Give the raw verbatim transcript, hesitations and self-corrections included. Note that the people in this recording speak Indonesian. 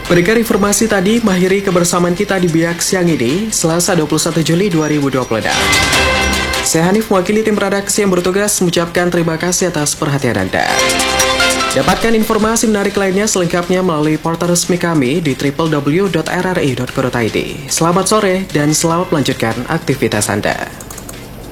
Berikan informasi tadi, mengakhiri kebersamaan kita di Biak siang ini, Selasa dua puluh satu Juli dua ribu dua puluh enam. Saya Hanif, mewakili tim redaksi yang bertugas, mengucapkan terima kasih atas perhatian Anda. Dapatkan informasi menarik lainnya selengkapnya melalui portal resmi kami di w w w dot r r i dot co dot i d. Selamat sore dan selamat melanjutkan aktivitas Anda.